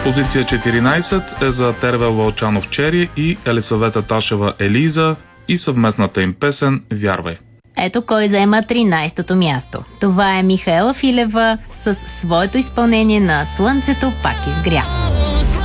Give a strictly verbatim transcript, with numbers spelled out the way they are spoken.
Позиция четиринайсет е за Тервел Вълчанов Чери и Елисавета Ташева Елиза и съвместната им песен «Вярвай». Ето кой заема тринайсетото място. Това е Михаела Филева с своето изпълнение на «Слънцето пак изгря».